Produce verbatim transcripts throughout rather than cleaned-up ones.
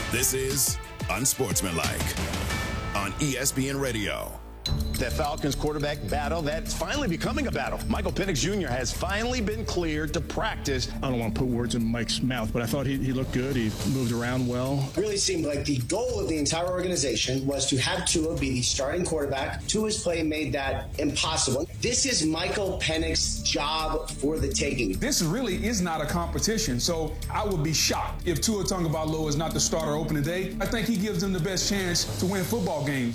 This is Unsportsmanlike on E S P N Radio. That Falcons quarterback battle, that's finally becoming a battle. Michael Penix Junior has finally been cleared to practice. I don't want to put words in Mike's mouth, but I thought he, he looked good. He moved around well. Really seemed like the goal of the entire organization was to have Tua be the starting quarterback. Tua's play made that impossible. This is Michael Penix's job for the taking. This really is not a competition, so I would be shocked if Tua Tagovailoa is not the starter opening day. I think he gives them the best chance to win football games.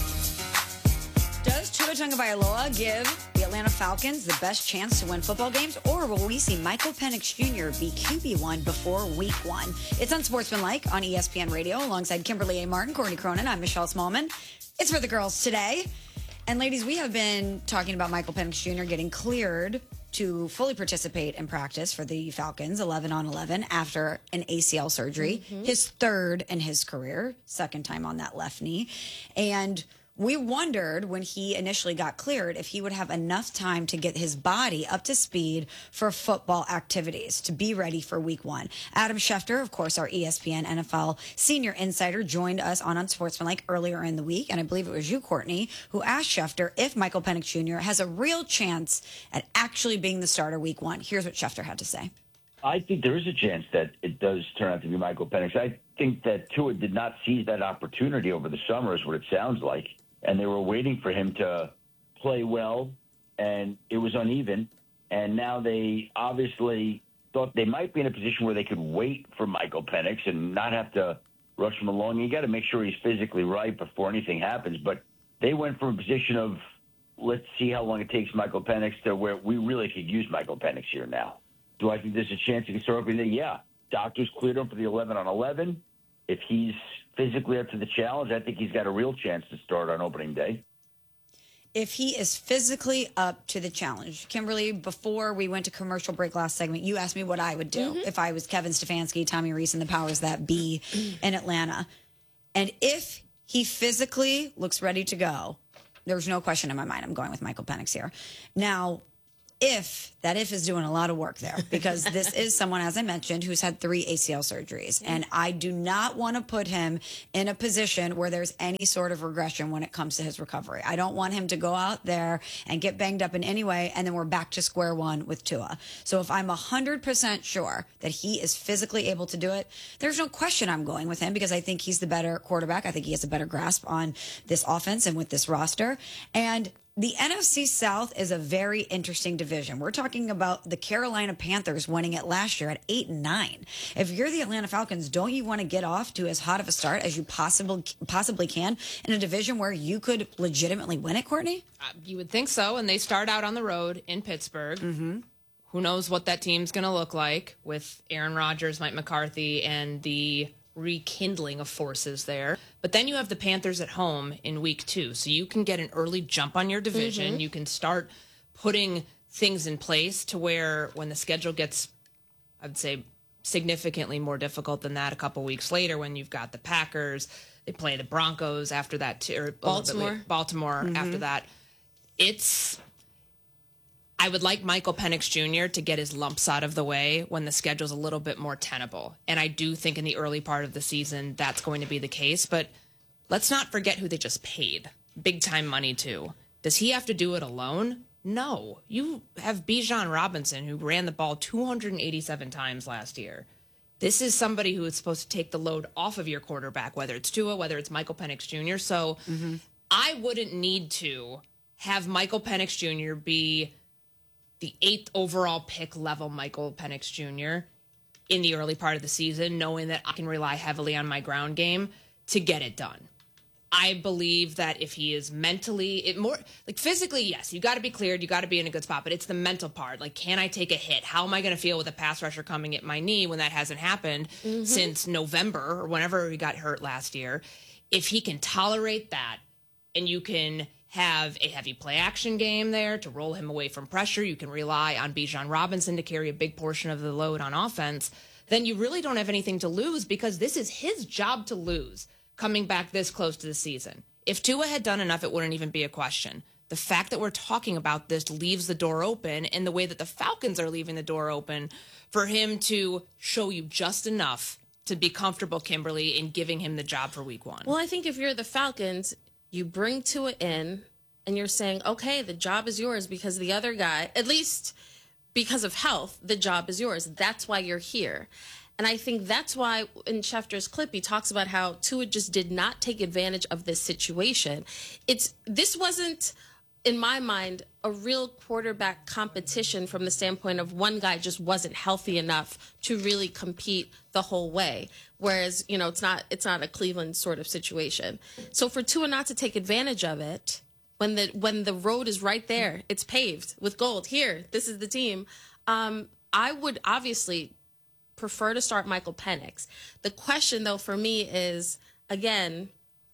Does Tua Tagovailoa give the Atlanta Falcons the best chance to win football games, or will we see Michael Penix Junior be Q B one before week one? It's Unsportsmanlike on E S P N Radio alongside Kimberly A. Martin, Courtney Cronin. I'm Michelle Smallman. It's for the girls today. And ladies, we have been talking about Michael Penix Junior getting cleared to fully participate in practice for the Falcons, eleven on eleven, after an A C L surgery, mm-hmm. his third in his career, second time on that left knee. And we wondered when he initially got cleared if he would have enough time to get his body up to speed for football activities to be ready for week one. Adam Schefter, of course, our E S P N N F L senior insider, joined us on Unsportsmanlike earlier in the week. And I believe it was you, Courtney, who asked Schefter if Michael Penix Junior has a real chance at actually being the starter week one. Here's what Schefter had to say. I think there is a chance that it does turn out to be Michael Penix. I think that Tua did not seize that opportunity over the summer is what it sounds like. And they were waiting for him to play well, and it was uneven. And now they obviously thought they might be in a position where they could wait for Michael Penix and not have to rush him along. You got to make sure he's physically right before anything happens. But they went from a position of let's see how long it takes Michael Penix to where we really could use Michael Penix here now. Do I think there's a chance he can start opening day? Yeah. Doctors cleared him for the eleven on eleven. If he's physically up to the challenge, I think he's got a real chance to start on opening day. If he is physically up to the challenge. Kimberly, before we went to commercial break last segment, you asked me what I would do mm-hmm. if I was Kevin Stefanski, Tommy Rees, and the powers that be in Atlanta. And if he physically looks ready to go, there's no question in my mind I'm going with Michael Penix here. Now, if, that if is doing a lot of work there, because this is someone, as I mentioned, who's had three A C L surgeries. And I do not want to put him in a position where there's any sort of regression when it comes to his recovery. I don't want him to go out there and get banged up in any way, and then we're back to square one with Tua. So if I'm one hundred percent sure that he is physically able to do it, there's no question I'm going with him, because I think he's the better quarterback. I think he has a better grasp on this offense and with this roster. And the N F C South is a very interesting division. We're talking about the Carolina Panthers winning it last year at eight and nine. If you're the Atlanta Falcons, don't you want to get off to as hot of a start as you possibly possibly can in a division where you could legitimately win it, Courtney? Uh, you would think so. And they start out on the road in Pittsburgh. Mm-hmm. Who knows what that team's going to look like with Aaron Rodgers, Mike McCarthy, and the rekindling of forces there. But then you have the Panthers at home in week two. So you can get an early jump on your division. Mm-hmm. You can start putting things in place to where when the schedule gets, I'd say, significantly more difficult than that a couple weeks later, when you've got the Packers, they play the Broncos after that, too, or Baltimore, Baltimore mm-hmm. after that. It's... I would like Michael Penix Junior to get his lumps out of the way when the schedule's a little bit more tenable. And I do think in the early part of the season that's going to be the case. But let's not forget who they just paid big time money to. Does he have to do it alone? No. You have Bijan Robinson, who ran the ball two hundred eighty-seven times last year. This is somebody who is supposed to take the load off of your quarterback, whether it's Tua, whether it's Michael Penix Junior So mm-hmm. I wouldn't need to have Michael Penix Junior be the eighth overall pick level Michael Penix Junior in the early part of the season, knowing that I can rely heavily on my ground game to get it done. I believe that if he is mentally, it more like physically, yes, you got to be cleared, you got to be in a good spot, but it's the mental part. Like, can I take a hit? How am I going to feel with a pass rusher coming at my knee when that hasn't happened mm-hmm. since November or whenever he got hurt last year? If he can tolerate that, and you can have a heavy play action game there to roll him away from pressure, you can rely on Bijan Robinson to carry a big portion of the load on offense, then you really don't have anything to lose, because this is his job to lose coming back this close to the season. If Tua had done enough, it wouldn't even be a question. The fact that we're talking about this leaves the door open, and the way that the Falcons are leaving the door open for him to show you just enough to be comfortable, Kimberly, in giving him the job for week one? Well, I think if you're the Falcons, you bring Tua in and you're saying, okay, the job is yours because the other guy, at least because of health, the job is yours. That's why you're here. And I think that's why in Schefter's clip, he talks about how Tua just did not take advantage of this situation. It's this wasn't, in my mind, a real quarterback competition from the standpoint of one guy just wasn't healthy enough to really compete the whole way. Whereas, you know, it's not it's not a Cleveland sort of situation. So for Tua not to take advantage of it, when the when the road is right there, it's paved with gold. Here, this is the team. Um, I would obviously prefer to start Michael Penix. The question, though, for me is, again,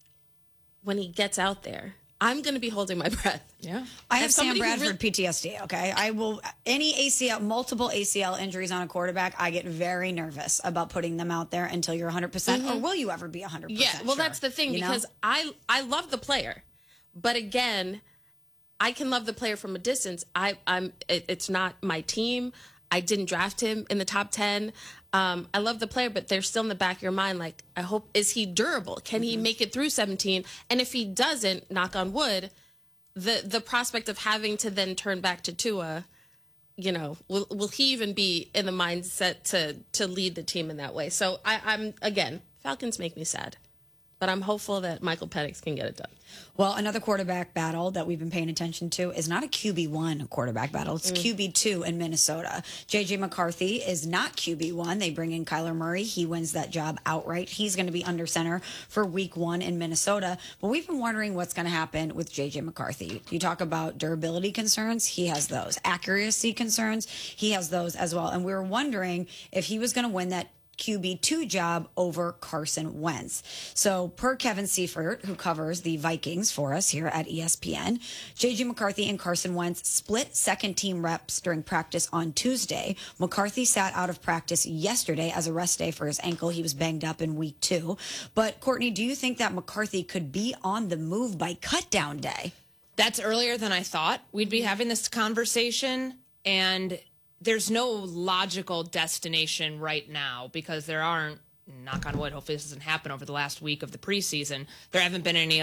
when he gets out there, I'm going to be holding my breath. Yeah. I have As Sam somebody who Bradford really- P T S D, okay? I will, any A C L, multiple A C L injuries on a quarterback, I get very nervous about putting them out there until you're one hundred percent. Or will you ever be one hundred percent Yeah, well, sure? that's the thing, You know? because I I love the player. But again, I can love the player from a distance. I, I'm. It, it's not my team. I didn't draft him in the top ten. Um, I love the player, but they're still in the back of your mind. Like, I hope, is he durable? Can he make it through seventeen? And if he doesn't, knock on wood, the the prospect of having to then turn back to Tua, you know, will will he even be in the mindset to to lead the team in that way? So I, I'm again, Falcons make me sad, but I'm hopeful that Michael Penix can get it done. Well, another quarterback battle that we've been paying attention to is not a Q B one quarterback battle. It's Mm. Q B two in Minnesota. J J McCarthy is not Q B one. They bring in Kyler Murray. He wins that job outright. He's going to be under center for week one in Minnesota. But we've been wondering what's going to happen with J J McCarthy. You talk about durability concerns. He has those. Accuracy concerns. He has those as well. And we were wondering if he was going to win that Q B two job over Carson Wentz. So per Kevin Seifert, who covers the Vikings for us here at E S P N, J J McCarthy and Carson Wentz split second team reps during practice on Tuesday. McCarthy sat out of practice yesterday as a rest day for his ankle. He was banged up in week two. But Courtney, do you think that McCarthy could be on the move by cut down day? That's earlier than I thought we'd be having this conversation, and there's no logical destination right now because there aren't, knock on wood, hopefully this doesn't happen over the last week of the preseason. There haven't been any